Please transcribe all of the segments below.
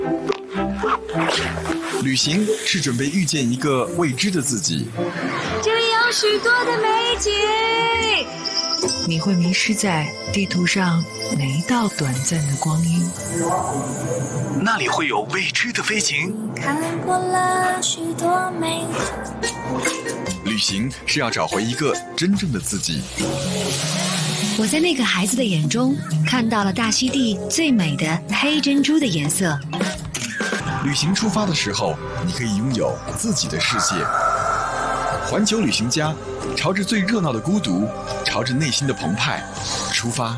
旅行是准备遇见一个未知的自己， 这里有许多的美景， 你会迷失在地图上每一道短暂的光阴。 那里会有未知的飞行。 看过了许多美景。 旅行是要找回一个真正的自己。 我在那个孩子的眼中看到了大溪地最美的黑珍珠的颜色。 旅行出发的时候，你可以拥有自己的世界。环球旅行家，朝着最热闹的孤独，朝着内心的澎湃出发。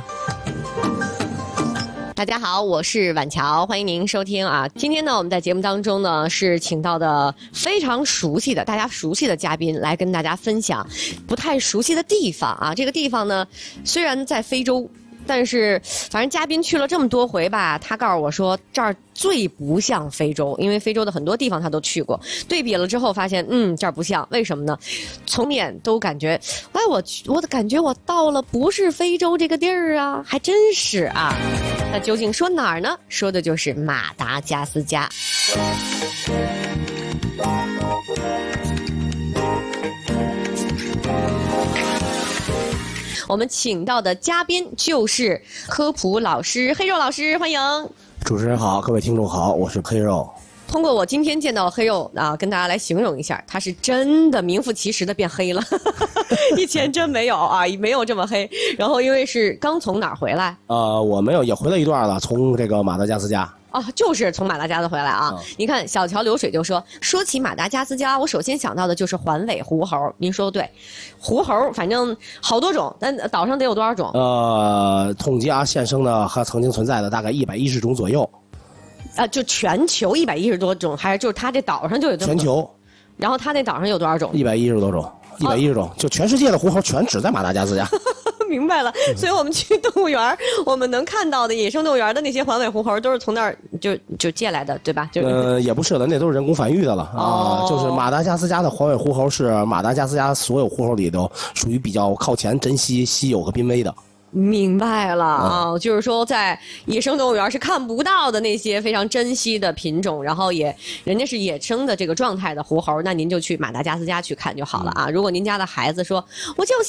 大家好，我是婉乔，欢迎您收听啊。今天呢，我们在节目当中呢是请到的非常熟悉的、大家熟悉的嘉宾来跟大家分享不太熟悉的地方啊。这个地方呢，虽然在非洲。但是，反正嘉宾去了这么多回吧，他告诉我说这儿最不像非洲，因为非洲的很多地方他都去过，对比了之后发现，这儿不像，为什么呢？从眼都感觉，哎，我的感觉我到了不是非洲这个地儿啊，还真是啊。那究竟说哪儿呢？说的就是马达加斯加。我们请到的嘉宾就是科普老师黑肉老师，欢迎。 主持人好，各位听众好，我是黑肉。 通过我今天见到黑肉啊，跟大家来形容一下，他是真的名副其实的变黑了，以前真没有啊，没有这么黑。然后因为是刚从哪儿回来？ 我没有，也回来一段了，从这个马达加斯加。 哦，就是从马达加斯回来啊！你看小桥流水就说起马达加斯加，我首先想到的就是环尾狐猴。您说的对，狐猴反正好多种，但岛上得有多少种？ 统计啊，现生的和曾经存在的大概110种左右。 就全球110多种，还是就是它这岛上就有这么多？ 全球。 然后它那岛上有多少种 ？110多种，110种，就全世界的狐猴全只在马达加斯加。 明白了，所以我们去动物园，我们能看到的野生动物园的那些环尾狐猴，都是从那儿就借来的，对吧？ 也不是的，那都是人工繁育的了啊。就是马达加斯加的环尾狐猴是马达加斯加所有狐猴里头属于比较靠前、珍稀、稀有和濒危的。 明白了啊，就是说在野生动物园是看不到的那些非常珍稀的品种，然后人家是野生的这个状态的狐猴，那您就去马达加斯加去看就好了啊。如果您家的孩子说我就